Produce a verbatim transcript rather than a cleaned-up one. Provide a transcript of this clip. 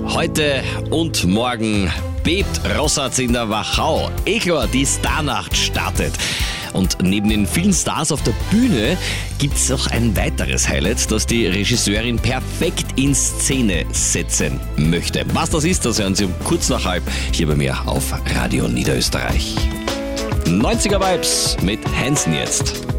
Heute und morgen bebt Rossatz in der Wachau. Eh klar, die Starnacht startet. Und neben den vielen Stars auf der Bühne gibt's noch ein weiteres Highlight, das die Regisseurin perfekt in Szene setzen möchte. Was das ist, das hören Sie um kurz nach halb hier bei mir auf Radio Niederösterreich. neunziger Vibes mit Hansen jetzt.